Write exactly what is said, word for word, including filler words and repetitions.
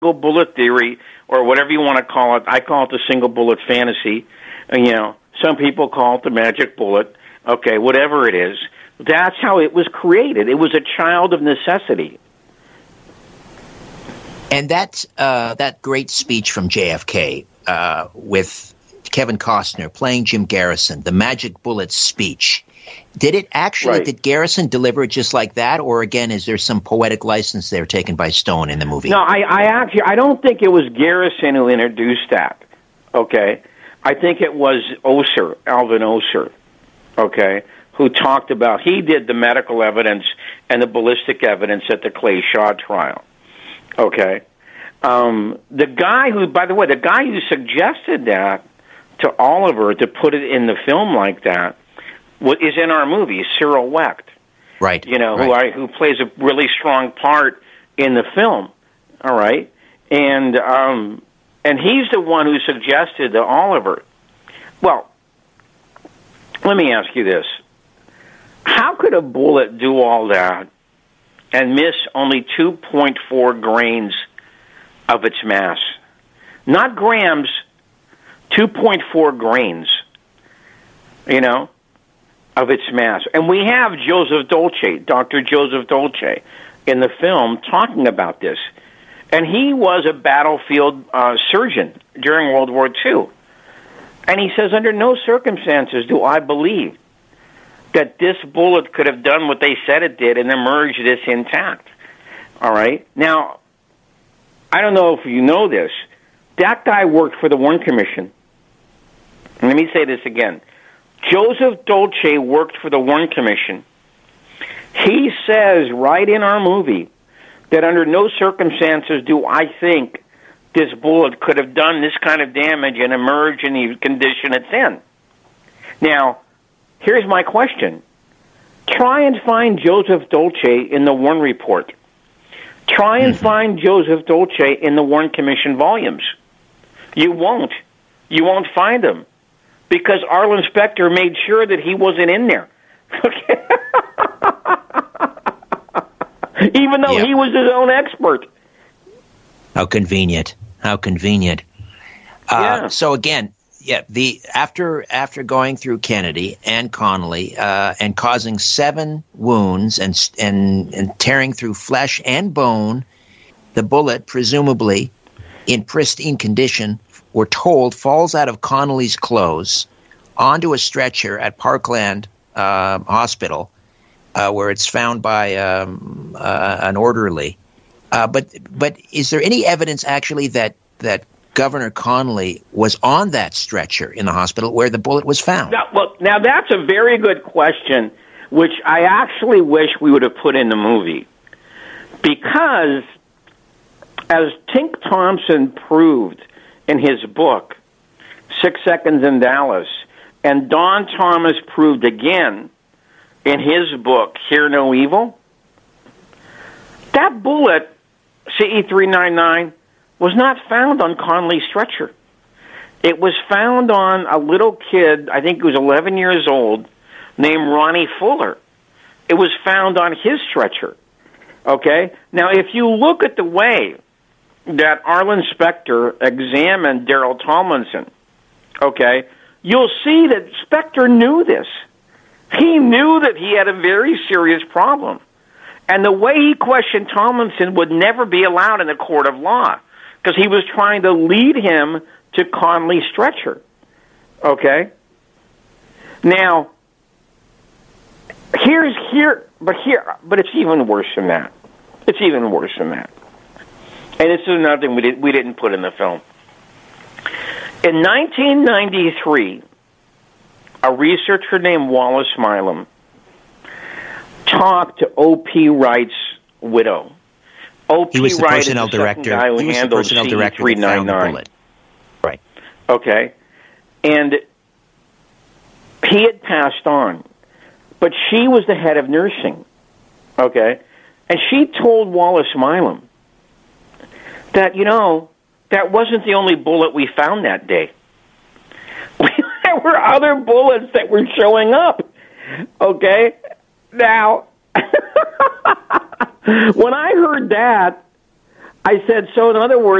single bullet theory, or whatever you want to call it. I call it the single bullet fantasy. And, you know, some people call it the magic bullet. Okay, whatever it is. That's how it was created. It was a child of necessity. And that, uh, that great speech from J F K uh, with Kevin Costner playing Jim Garrison, the magic bullet speech, did it actually, right. did Garrison deliver it just like that? Or again, is there some poetic license there taken by Stone in the movie? No, I, I actually, I don't think it was Garrison who introduced that. Okay. I think it was Oser, Alvin Oser. Okay. Who talked about, he did the medical evidence and the ballistic evidence at the Clay Shaw trial. Okay. Um, the guy who, by the way, the guy who suggested that to Oliver to put it in the film like that is in our movie, Cyril Wecht. Right. You know, right. who I, who plays a really strong part in the film. All right. And, um, and he's the one who suggested to Oliver. Well, let me ask you this. How could a bullet do all that and miss only two point four grains of its mass? Not grams, two point four grains, you know, of its mass. And we have Joseph Dolce, Doctor Joseph Dolce, in the film talking about this. And he was a battlefield uh, surgeon during World War Two. And he says, under no circumstances do I believe that this bullet could have done what they said it did and emerged this intact. All right? Now, I don't know if you know this. That guy worked for the Warren Commission. Let me say this again. Joseph Dolce worked for the Warren Commission. He says right in our movie that under no circumstances do I think this bullet could have done this kind of damage and emerged in the condition it's in. Now, here's my question. Try and find Joseph Dolce in the Warren Report. Try and mm-hmm. find Joseph Dolce in the Warren Commission volumes. You won't. You won't find him because Arlen Specter made sure that he wasn't in there. Okay. Even though yep. he was his own expert. How convenient. How convenient. Uh, yeah. So again, yeah, the after after going through Kennedy and Connolly uh, and causing seven wounds and and and tearing through flesh and bone, the bullet, presumably in pristine condition, we're told falls out of Connolly's clothes onto a stretcher at Parkland uh, Hospital, uh, where it's found by um, uh, an orderly. Uh, but but is there any evidence actually that that Governor Connolly was on that stretcher in the hospital where the bullet was found? Now, well, now that's a very good question, which I actually wish we would have put in the movie, because as Tink Thompson proved in his book, Six Seconds in Dallas, and Don Thomas proved again in his book, Hear No Evil, that bullet, C E three ninety-nine, was not found on Connolly's stretcher. It was found on a little kid, I think he was eleven years old, named Ronnie Fuller. It was found on his stretcher. Okay? Now, if you look at the way that Arlen Specter examined Daryl Tomlinson, okay, you'll see that Specter knew this. He knew that he had a very serious problem. And the way he questioned Tomlinson would never be allowed in a court of law, because he was trying to lead him to Connolly's stretcher. Okay? Now, here's here, but here, but it's even worse than that. It's even worse than that. And this is another thing we, did, we didn't put in the film. In nineteen ninety-three, a researcher named Wallace Milam talked to O P Wright's widow. O P He was the Wright personnel is the director. guy who he was the handled personnel C E director three that found the ninety-nine. bullet. Right. Okay. And he had passed on. But she was the head of nursing. Okay. And she told Wallace Milam that, you know, that wasn't the only bullet we found that day. There were other bullets that were showing up. Okay? Now, when I heard that, I said, so in other words,